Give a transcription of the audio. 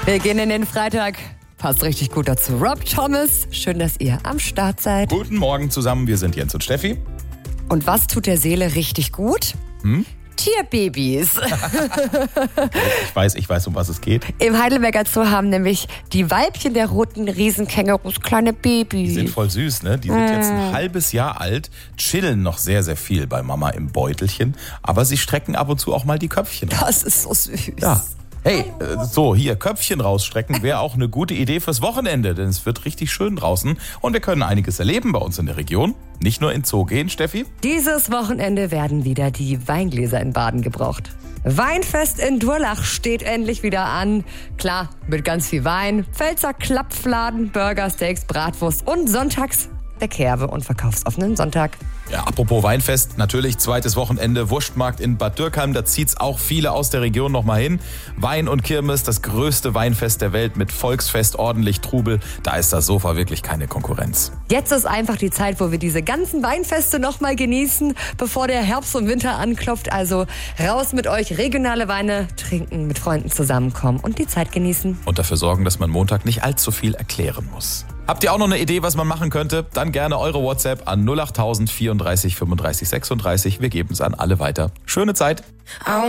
Wir gehen in den Freitag. Passt richtig gut dazu. Rob Thomas, schön, dass ihr am Start seid. Guten Morgen zusammen, wir sind Jens und Steffi. Und was tut der Seele richtig gut? Tierbabys. Ich weiß, um was es geht. Im Heidelberger Zoo haben nämlich die Weibchen der roten Riesenkängurus kleine Babys. Die sind voll süß, ne? Die sind jetzt ein halbes Jahr alt, chillen noch sehr, sehr viel bei Mama im Beutelchen, aber sie strecken ab und zu auch mal die Köpfchen raus. Das ist so süß. Ja. Hey, so hier, Köpfchen rausstrecken wäre auch eine gute Idee fürs Wochenende, denn es wird richtig schön draußen und wir können einiges erleben bei uns in der Region. Nicht nur in Zoo gehen, Steffi. Dieses Wochenende werden wieder die Weingläser in Baden gebraucht. Weinfest in Durlach steht endlich wieder an. Klar, mit ganz viel Wein, Pfälzer Klappfladen, Burger, Steaks, Bratwurst und sonntags der Kerwe und verkaufsoffenen Sonntag. Ja, apropos Weinfest, natürlich zweites Wochenende, Wurstmarkt in Bad Dürkheim, da zieht's auch viele aus der Region nochmal hin. Wein und Kirmes, das größte Weinfest der Welt mit Volksfest, ordentlich Trubel, da ist das Sofa wirklich keine Konkurrenz. Jetzt ist einfach die Zeit, wo wir diese ganzen Weinfeste nochmal genießen, bevor der Herbst und Winter anklopft. Also raus mit euch, regionale Weine trinken, mit Freunden zusammenkommen und die Zeit genießen. Und dafür sorgen, dass man Montag nicht allzu viel erklären muss. Habt ihr auch noch eine Idee, was man machen könnte? Dann gerne eure WhatsApp an 08000 34 35 36. Wir geben es an alle weiter. Schöne Zeit.